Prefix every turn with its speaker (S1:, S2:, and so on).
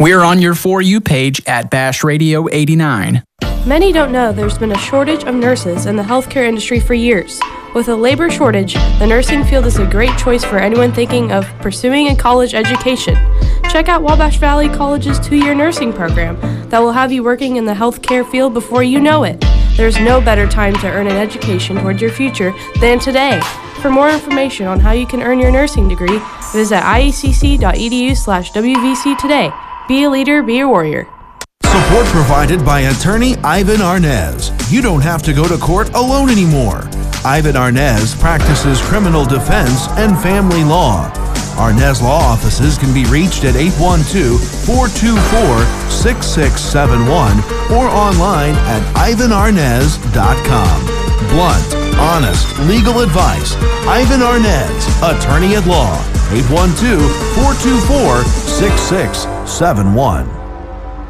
S1: We're on your For You page at Bash Radio 89.
S2: Many don't know there's been a shortage of nurses in the healthcare industry for years. With a labor shortage, the nursing field is a great choice for anyone thinking of pursuing a college education. Check out Wabash Valley College's 2-year nursing program that will have you working in the healthcare field before you know it. There's no better time to earn an education toward your future than today. For more information on how you can earn your nursing degree, visit iecc.edu/WVC today. Be a leader, be a warrior.
S3: Support provided by attorney Ivan Arnez. You don't have to go to court alone anymore. Ivan Arnez practices criminal defense and family law. Arnez Law Offices can be reached at 812-424-6671 or online at ivanarnez.com. Blunt, honest, legal advice. Ivan Arnez, attorney at law. 812-424-6671.